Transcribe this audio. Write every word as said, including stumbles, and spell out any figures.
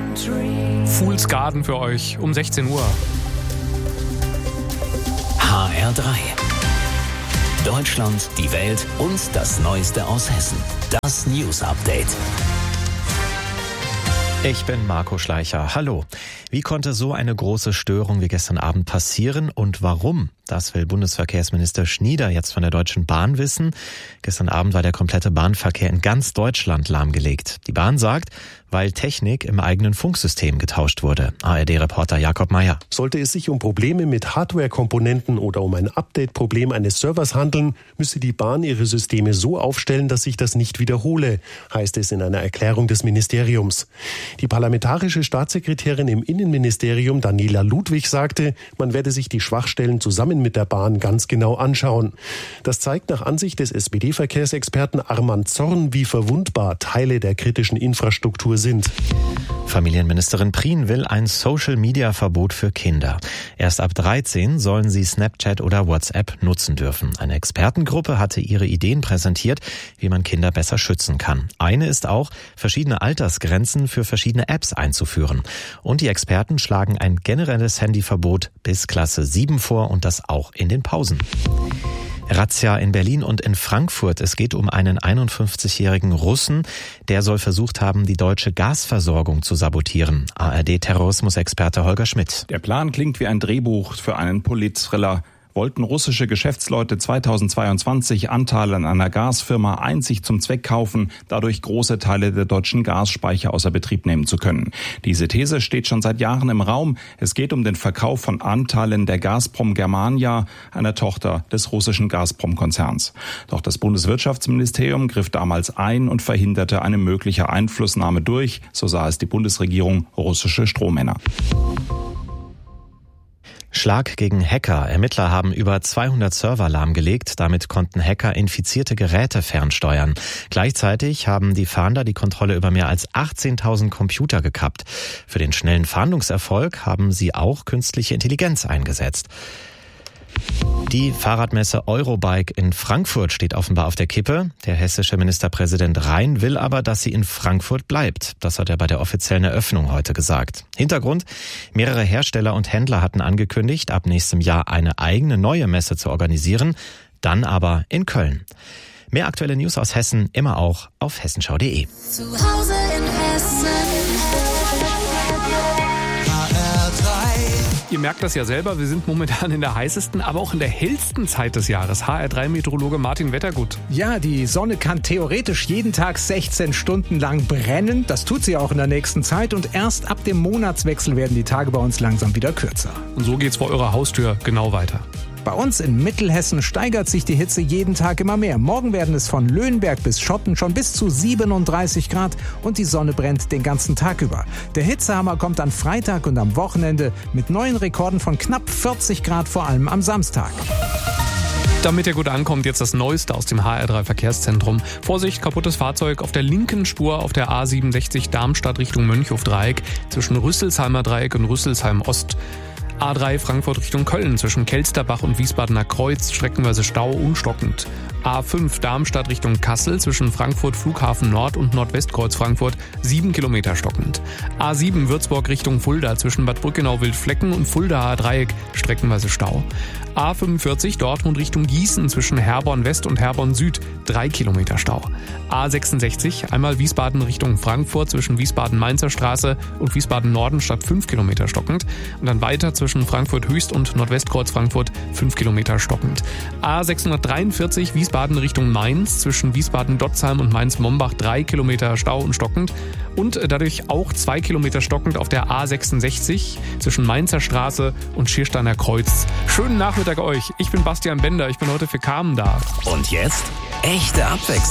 Fool's Garden für euch um sechzehn Uhr. H R drei. Deutschland, die Welt und das Neueste aus Hessen. Das News Update. Ich bin Marco Schleicher. Hallo. Wie konnte so eine große Störung wie gestern Abend passieren und warum? Das will Bundesverkehrsminister Schnieder jetzt von der Deutschen Bahn wissen. Gestern Abend war der komplette Bahnverkehr in ganz Deutschland lahmgelegt. Die Bahn sagt, weil Technik im eigenen Funksystem getauscht wurde. A R D-Reporter Jakob Meyer. Sollte es sich um Probleme mit Hardware-Komponenten oder um ein Update-Problem eines Servers handeln, müsse die Bahn ihre Systeme so aufstellen, dass sich das nicht wiederhole, heißt es in einer Erklärung des Ministeriums. Die parlamentarische Staatssekretärin im Innenministerium Daniela Ludwig sagte, man werde sich die Schwachstellen zusammen mit der Bahn ganz genau anschauen. Das zeigt nach Ansicht des S P D-Verkehrsexperten Armand Zorn, wie verwundbar Teile der kritischen Infrastruktur sind. Familienministerin Prien will ein Social-Media-Verbot für Kinder. Erst ab dreizehn sollen sie Snapchat oder WhatsApp nutzen dürfen. Eine Expertengruppe hatte ihre Ideen präsentiert, wie man Kinder besser schützen kann. Eine ist auch, verschiedene Altersgrenzen für verschiedene Apps einzuführen. Und die Experten schlagen ein generelles Handyverbot bis Klasse sieben vor und das auch in den Pausen. Razzia in Berlin und in Frankfurt. Es geht um einen einundfünfzigjährigen Russen, der soll versucht haben, die deutsche Gasversorgung zu sabotieren. A R D-Terrorismusexperte Holger Schmidt. Der Plan klingt wie ein Drehbuch für einen Polit-Thriller. Wollten russische Geschäftsleute zweitausendzweiundzwanzig Anteile an einer Gasfirma einzig zum Zweck kaufen, dadurch große Teile der deutschen Gasspeicher außer Betrieb nehmen zu können. Diese These steht schon seit Jahren im Raum. Es geht um den Verkauf von Anteilen der Gazprom Germania, einer Tochter des russischen Gazprom-Konzerns. Doch das Bundeswirtschaftsministerium griff damals ein und verhinderte eine mögliche Einflussnahme durch, so sah es die Bundesregierung, russische Strohmänner. Schlag gegen Hacker. Ermittler haben über zweihundert Server lahmgelegt. Damit konnten Hacker infizierte Geräte fernsteuern. Gleichzeitig haben die Fahnder die Kontrolle über mehr als achtzehntausend Computer gekappt. Für den schnellen Fahndungserfolg haben sie auch künstliche Intelligenz eingesetzt. Die Fahrradmesse Eurobike in Frankfurt steht offenbar auf der Kippe. Der hessische Ministerpräsident Rhein will aber, dass sie in Frankfurt bleibt. Das hat er bei der offiziellen Eröffnung heute gesagt. Hintergrund: mehrere Hersteller und Händler hatten angekündigt, ab nächstem Jahr eine eigene neue Messe zu organisieren, dann aber in Köln. Mehr aktuelle News aus Hessen immer auch auf hessenschau punkt de. Zu Hause in Hessen. Ihr merkt das ja selber, wir sind momentan in der heißesten, aber auch in der hellsten Zeit des Jahres. H R drei-Meteorologe Martin Wettergut. Ja, die Sonne kann theoretisch jeden Tag sechzehn Stunden lang brennen. Das tut sie auch in der nächsten Zeit. Und erst ab dem Monatswechsel werden die Tage bei uns langsam wieder kürzer. Und so geht's vor eurer Haustür genau weiter. Bei uns in Mittelhessen steigert sich die Hitze jeden Tag immer mehr. Morgen werden es von Löhnberg bis Schotten schon bis zu siebenunddreißig Grad und die Sonne brennt den ganzen Tag über. Der Hitzehammer kommt am Freitag und am Wochenende mit neuen Rekorden von knapp vierzig Grad, vor allem am Samstag. Damit ihr gut ankommt, jetzt das Neueste aus dem H R drei Verkehrszentrum. Vorsicht, kaputtes Fahrzeug auf der linken Spur auf der A siebenundsechzig Darmstadt Richtung Mönchhof-Dreieck zwischen Rüsselsheimer Dreieck und Rüsselsheim Ost. A drei Frankfurt Richtung Köln zwischen Kelsterbach und Wiesbadener Kreuz, streckenweise Stau unstockend. A fünf Darmstadt Richtung Kassel zwischen Frankfurt Flughafen Nord und Nordwestkreuz Frankfurt, sieben Kilometer stockend. A sieben Würzburg Richtung Fulda zwischen Bad Brückenau-Wildflecken und Fuldaer Dreieck, streckenweise Stau. A fünfundvierzig Dortmund Richtung Gießen zwischen Herborn West und Herborn Süd, drei Kilometer Stau. A sechsundsechzig einmal Wiesbaden Richtung Frankfurt zwischen Wiesbaden-Mainzer Straße und Wiesbaden-Norden statt fünf Kilometer stockend. Und dann weiter zwischen Frankfurt Höchst und Nordwestkreuz Frankfurt, fünf Kilometer stockend. A sechshundertdreiundvierzig Wiesbaden Richtung Mainz zwischen Wiesbaden-Dotzheim und Mainz-Mombach, drei Kilometer Stau und stockend. Und dadurch auch zwei Kilometer stockend auf der A sechsundsechzig zwischen Mainzer Straße und Schiersteiner Kreuz. Schönen Nachmittag euch. Ich bin Bastian Bender. Ich bin heute für Carmen da. Und jetzt echte Abwechslung.